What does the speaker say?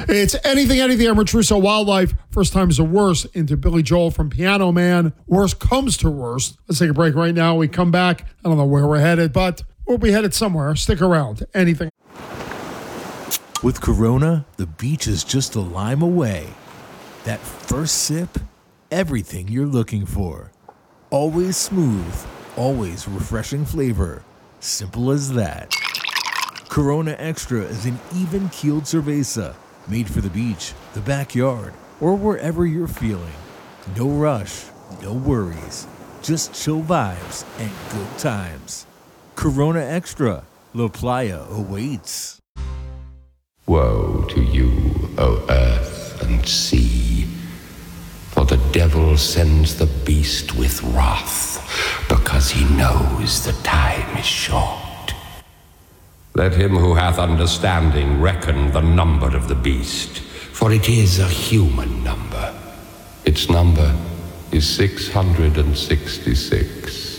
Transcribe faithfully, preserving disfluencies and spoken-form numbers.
It's Anything, Anything. I'm Rich Russo, Wildlife. First time is the worst into Billy Joel from Piano Man. Worst comes to worst. Let's take a break right now. We come back. I don't know where we're headed, but we'll be headed somewhere. Stick around. Anything. With Corona, the beach is just a lime away. That first sip, everything you're looking for. Always smooth, always refreshing flavor. Simple as that. Corona Extra is an even-keeled cerveza, made for the beach, the backyard, or wherever you're feeling. No rush, no worries, just chill vibes and good times. Corona Extra, La Playa awaits. Woe to you, O earth and sea, for the devil sends the beast with wrath, because he knows the time is short. Let him who hath understanding reckon the number of the beast, for it is a human number. Its number is six hundred sixty-six.